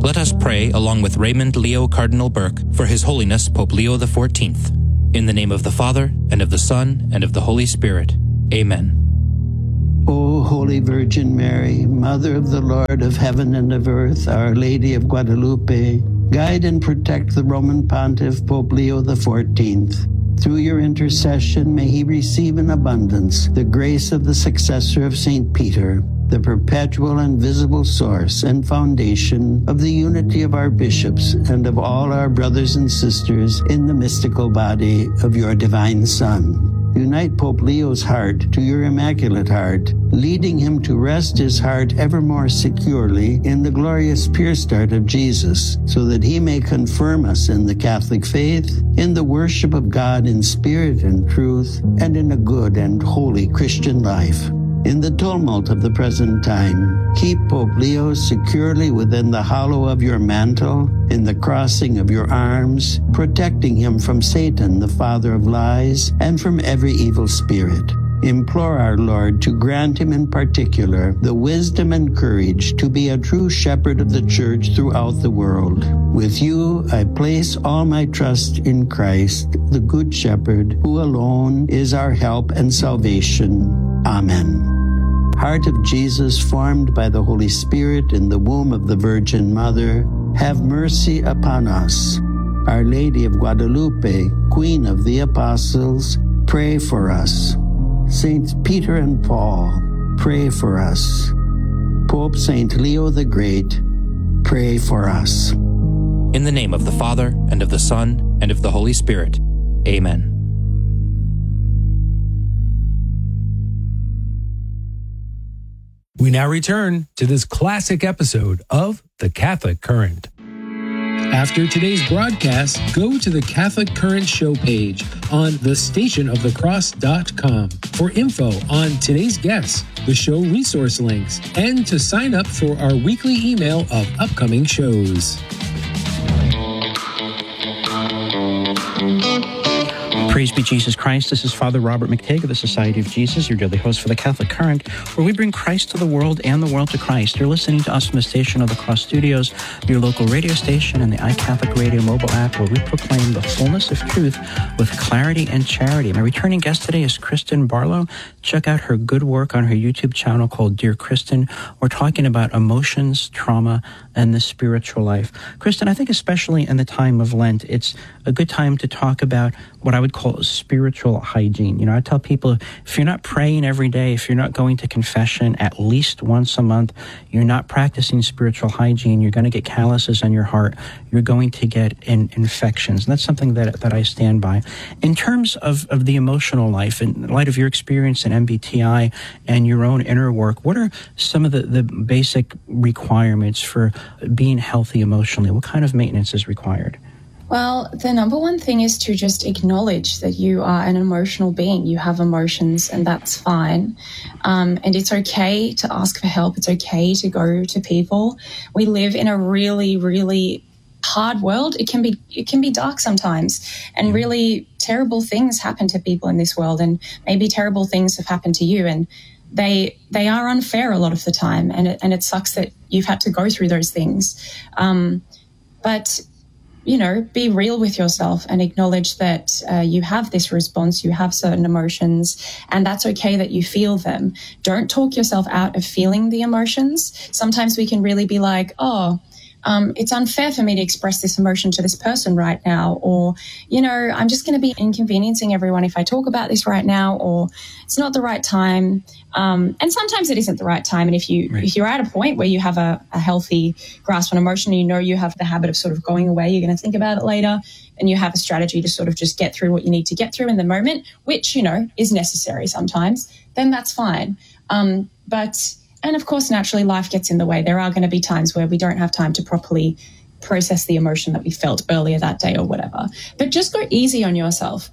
Let us pray along with Raymond Leo Cardinal Burke for His Holiness Pope Leo XIV. In the name of the Father, and of the Son, and of the Holy Spirit. Amen. O Holy Virgin Mary, Mother of the Lord of heaven and of earth, Our Lady of Guadalupe, guide and protect the Roman Pontiff Pope Leo XIV. Through your intercession, may he receive in abundance the grace of the successor of St. Peter, the perpetual and visible source and foundation of the unity of our bishops and of all our brothers and sisters in the mystical body of your divine Son. Unite Pope Leo's heart to your Immaculate Heart, leading him to rest his heart ever more securely in the glorious pure start of Jesus, so that he may confirm us in the Catholic faith, in the worship of God in spirit and truth, and in a good and holy Christian life. In the tumult of the present time, keep Pope Leo securely within the hollow of your mantle, in the crossing of your arms, protecting him from Satan, the father of lies, and from every evil spirit. Implore our Lord to grant him in particular the wisdom and courage to be a true shepherd of the Church throughout the world. With you, I place all my trust in Christ, the Good Shepherd, who alone is our help and salvation. Amen. Heart of Jesus, formed by the Holy Spirit in the womb of the Virgin Mother, have mercy upon us. Our Lady of Guadalupe, Queen of the Apostles, pray for us. Saints Peter and Paul, pray for us. Pope Saint Leo the Great, pray for us. In the name of the Father, and of the Son, and of the Holy Spirit. Amen. We now return to this classic episode of The Catholic Current. After today's broadcast, go to the Catholic Current show page on thestationofthecross.com for info on today's guests, the show resource links, and to sign up for our weekly email of upcoming shows. Praise be Jesus Christ. This is Father Robert McTague of the Society of Jesus, your daily host for the Catholic Current, where we bring Christ to the world and the world to Christ. You're listening to us from the Station of the Cross Studios, your local radio station, and the iCatholic Radio mobile app, where we proclaim the fullness of truth with clarity and charity. My returning guest today is Kristen Barlow. Check out her good work on her YouTube channel called Dear Kristen. We're talking about emotions, trauma, and the spiritual life. Kristen, I think especially in the time of Lent, it's a good time to talk about what I would call spiritual hygiene. You know, I tell people, if you're not praying every day, if you're not going to confession at least once a month, you're not practicing spiritual hygiene, you're going to get calluses on your heart, you're going to get infections. And that's something that I stand by. In terms of the emotional life, in light of your experience in MBTI and your own inner work, what are some of the basic requirements for being healthy emotionally? What kind of maintenance is required? Well, the number one thing is to just acknowledge that you are an emotional being. You have emotions, and that's fine. And it's okay to ask for help. It's okay to go to people. We live in a really, really hard world. It can be dark sometimes, and really terrible things happen to people in this world, and maybe terrible things have happened to you, and they are unfair a lot of the time, and it sucks that you've had to go through those things. But you know, be real with yourself and acknowledge that you have this response, you have certain emotions, and that's okay that you feel them. Don't talk yourself out of feeling the emotions. Sometimes we can really be like, it's unfair for me to express this emotion to this person right now, or, you know, I'm just going to be inconveniencing everyone if I talk about this right now, or it's not the right time. And sometimes it isn't the right time. And if you're at a point where you have a healthy grasp on emotion, you know you have the habit of sort of going away, you're going to think about it later, and you have a strategy to sort of just get through what you need to get through in the moment, which, you know, is necessary sometimes, then that's fine. And of course, naturally, life gets in the way. There are going to be times where we don't have time to properly process the emotion that we felt earlier that day or whatever. But just go easy on yourself.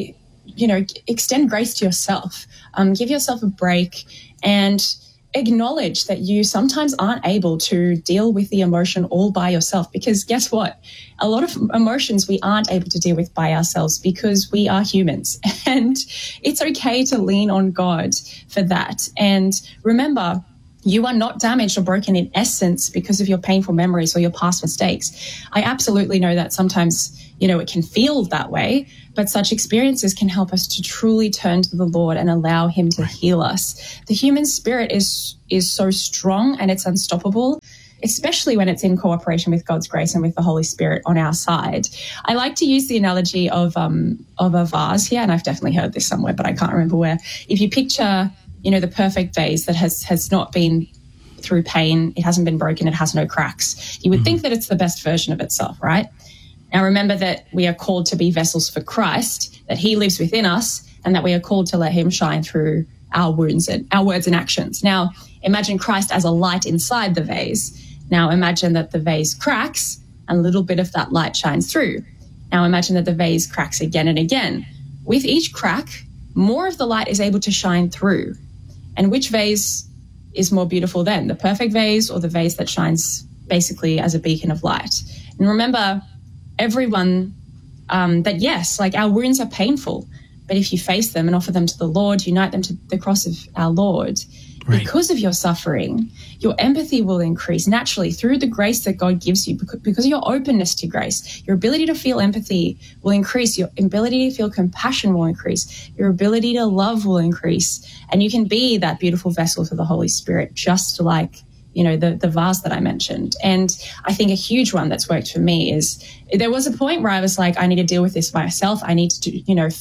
Extend grace to yourself. Give yourself a break and acknowledge that you sometimes aren't able to deal with the emotion all by yourself. Because guess what? A lot of emotions we aren't able to deal with by ourselves because we are humans. And it's okay to lean on God for that. And remember, You are not damaged or broken in essence because of your painful memories or your past mistakes. I absolutely know that sometimes, it can feel that way, but such experiences can help us to truly turn to the Lord and allow him to heal us. The human spirit is so strong and it's unstoppable, especially when it's in cooperation with God's grace and with the Holy Spirit on our side. I like to use the analogy of a vase here, and I've definitely heard this somewhere, but I can't remember where. If you picture the perfect vase that has not been through pain, it hasn't been broken, it has no cracks. You would think that it's the best version of itself, right? Now remember that we are called to be vessels for Christ, that he lives within us, and that we are called to let him shine through our wounds and our words and actions. Now imagine Christ as a light inside the vase. Now imagine that the vase cracks and a little bit of that light shines through. Now imagine that the vase cracks again and again. With each crack, more of the light is able to shine through. And which vase is more beautiful then? The perfect vase or the vase that shines basically as a beacon of light? And remember, everyone, that yes, like our wounds are painful, but if you face them and offer them to the Lord, unite them to the cross of our Lord, because of your suffering, your empathy will increase naturally through the grace that God gives you, because of your openness to grace. Your ability to feel empathy will increase. Your ability to feel compassion will increase. Your ability to love will increase. And you can be that beautiful vessel for the Holy Spirit, just like, the vase that I mentioned. And I think a huge one that's worked for me is there was a point where I was like, I need to deal with this myself. I need to,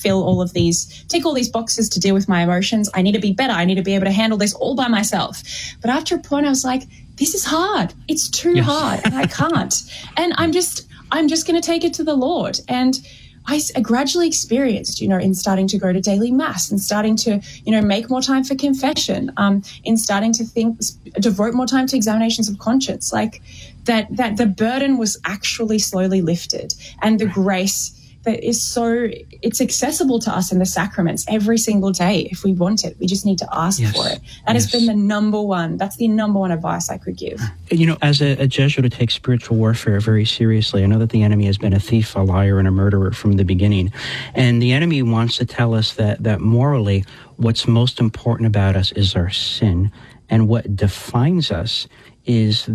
tick all these boxes to deal with my emotions. I need to be better. I need to be able to handle this all by myself. But after a point, I was like, this is hard. It's too hard and I can't. And I'm just going to take it to the Lord. And I gradually experienced, in starting to go to daily mass and starting to, make more time for confession, in starting to devote more time to examinations of conscience, like that the burden was actually slowly lifted, and the grace that is it's accessible to us in the sacraments every single day if we want it. We just need to ask for it. That has been that's the number one advice I could give. As a Jesuit who takes spiritual warfare very seriously, I know that the enemy has been a thief, a liar, and a murderer from the beginning. And the enemy wants to tell us that morally, what's most important about us is our sin. And what defines us is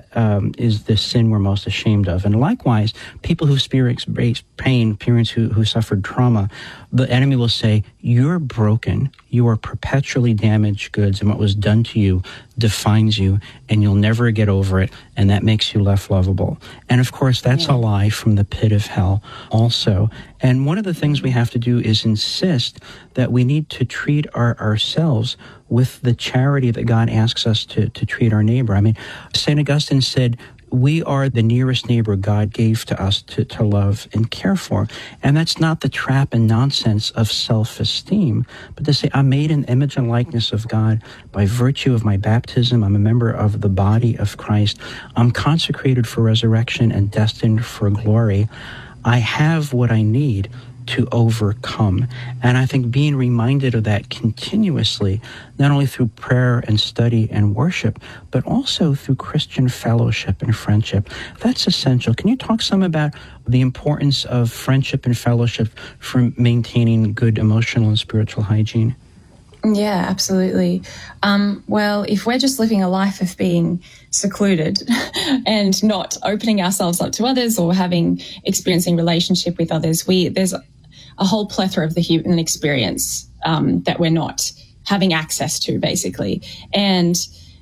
the sin we're most ashamed of. And likewise, people who experience pain, parents who suffered trauma, the enemy will say, you're broken, you are perpetually damaged goods, and what was done to you defines you, and you'll never get over it, and that makes you less lovable. And of course, that's a lie from the pit of hell also. And one of the things we have to do is insist that we need to treat ourselves with the charity that God asks us to treat our neighbor. I mean, St. Augustine said, we are the nearest neighbor God gave to us to love and care for. And that's not the trap and nonsense of self-esteem, but to say, I'm made in the image and likeness of God by virtue of my baptism. I'm a member of the body of Christ. I'm consecrated for resurrection and destined for glory. I have what I need to overcome. And I think being reminded of that continuously, not only through prayer and study and worship, but also through Christian fellowship and friendship, that's essential. Can you talk some about the importance of friendship and fellowship for maintaining good emotional and spiritual hygiene? Yeah, absolutely. Well, if we're just living a life of being secluded and not opening ourselves up to others or experiencing relationship with others, there's a whole plethora of the human experience that we're not having access to, basically. And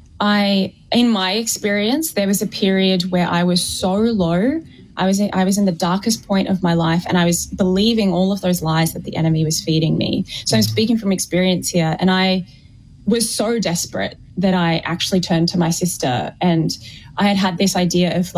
in my experience, there was a period where I was so low. I was in the darkest point of my life, and I was believing all of those lies that the enemy was feeding me. So I'm speaking from experience here, and I was so desperate that I actually turned to my sister, and I had this idea of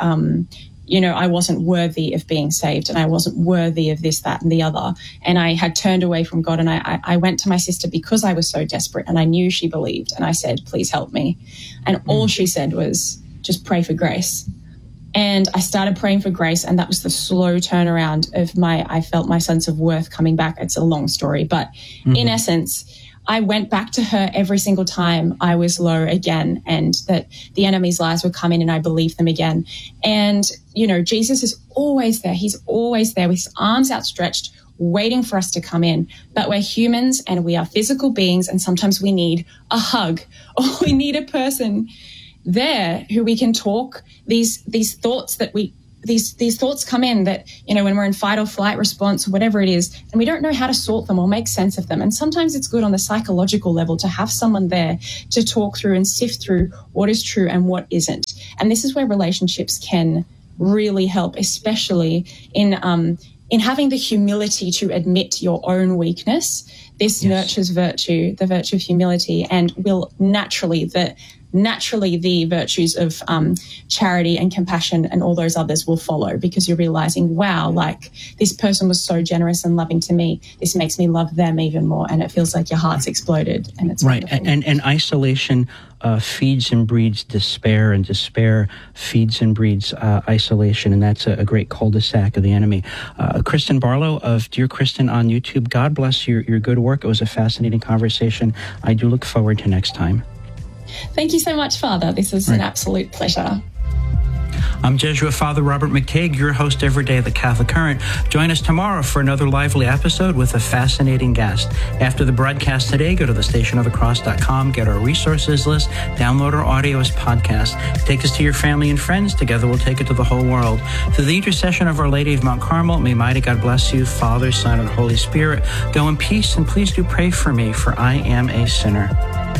I wasn't worthy of being saved, and I wasn't worthy of this, that, and the other. And I had turned away from God, and I went to my sister because I was so desperate, and I knew she believed. And I said, please help me. And all she said was, just pray for grace. And I started praying for grace, and that was the slow turnaround of I felt my sense of worth coming back. It's a long story, but in essence, I went back to her every single time I was low again, and that the enemy's lies would come in, and I believed them again. And, Jesus is always there. He's always there with his arms outstretched, waiting for us to come in. But we're humans and we are physical beings, and sometimes we need a hug or we need a person there who we can talk these thoughts that these thoughts come in that, when we're in fight or flight response or whatever it is, and we don't know how to sort them or make sense of them. And sometimes it's good on the psychological level to have someone there to talk through and sift through what is true and what isn't. And this is where relationships can really help, especially in having the humility to admit your own weakness. This nurtures virtue, the virtue of humility, and will naturally the virtues of charity and compassion and all those others will follow, because you're realizing, wow, like this person was so generous and loving to me. This makes me love them even more. And it feels like your heart's exploded. And it's right. Wonderful. And isolation feeds and breeds despair, and despair feeds and breeds isolation. And that's a great cul-de-sac of the enemy. Kristen Barlow of Dear Kristen on YouTube, God bless your good work. It was a fascinating conversation. I do look forward to next time. Thank you so much, Father. This is an absolute pleasure. I'm Jesuit Father Robert McTague, your host every day of the Catholic Current. Join us tomorrow for another lively episode with a fascinating guest. After the broadcast today, go to thestationofthecross.com, get our resources list, download our audio as podcast. Take us to your family and friends. Together we'll take it to the whole world. Through the intercession of Our Lady of Mount Carmel, may mighty God bless you, Father, Son, and Holy Spirit. Go in peace, and please do pray for me, for I am a sinner.